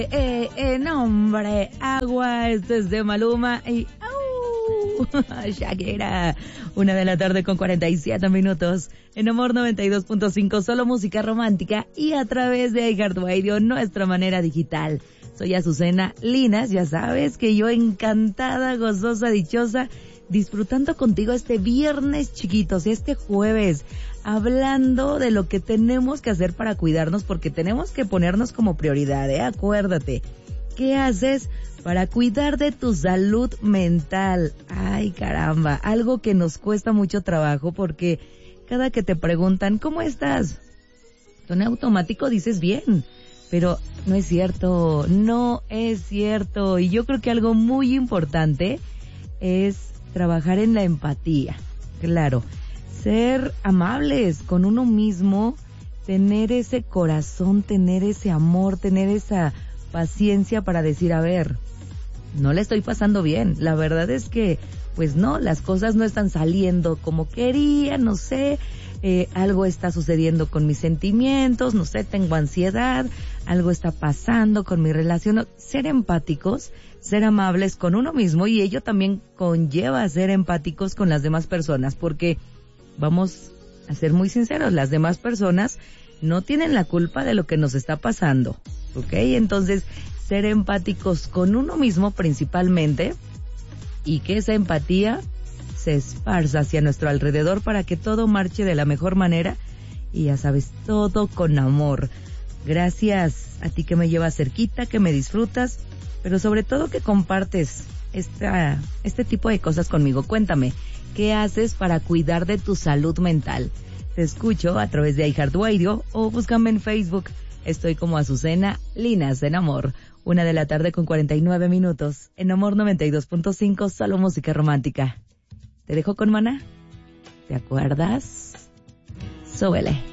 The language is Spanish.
No, hombre, agua, esto es de Maluma y Shakira. 1:00 con 47 minutos. En Amor 92.5, solo música romántica y a través de iHeartRadio, nuestra manera digital. Soy Azucena Linas, ya sabes que yo encantada, gozosa, dichosa, disfrutando contigo este viernes, chiquitos, este jueves, hablando de lo que tenemos que hacer para cuidarnos, porque tenemos que ponernos como prioridad, Acuérdate, ¿qué haces para cuidar de tu salud mental? Ay, caramba, algo que nos cuesta mucho trabajo, porque cada que te preguntan, ¿cómo estás?, tú en automático dices bien, pero no es cierto, y yo creo que algo muy importante es trabajar en la empatía, claro, ser amables con uno mismo, tener ese corazón, tener ese amor, tener esa paciencia para decir, a ver, no le estoy pasando bien, la verdad es que, pues no, las cosas no están saliendo como quería, no sé, algo está sucediendo con mis sentimientos, no sé, tengo ansiedad, algo está pasando con mi relación. Ser empáticos, ser amables con uno mismo, y ello también conlleva ser empáticos con las demás personas, porque vamos a ser muy sinceros, las demás personas no tienen la culpa de lo que nos está pasando, ¿ok? Entonces, ser empáticos con uno mismo principalmente, y que esa empatía se esparza hacia nuestro alrededor para que todo marche de la mejor manera, y ya sabes, todo con amor. Gracias a ti que me llevas cerquita, que me disfrutas, pero sobre todo que compartes este tipo de cosas conmigo. Cuéntame, ¿qué haces para cuidar de tu salud mental? Te escucho a través de iHeartRadio o búscame en Facebook. Estoy como Azucena Linas en Amor. 1:00 con 49 minutos. En Amor 92.5, solo música romántica. Te dejo con Maná. ¿Te acuerdas? Súbele.